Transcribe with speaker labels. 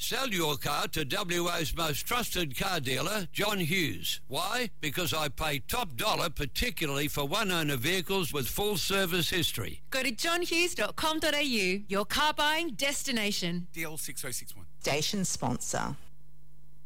Speaker 1: Sell your car to WA's most trusted car dealer, John Hughes. Why? Because I pay top dollar, particularly for one-owner vehicles with full service history.
Speaker 2: Go to johnhughes.com.au, your car buying destination.
Speaker 3: DL6061.
Speaker 4: Station sponsor.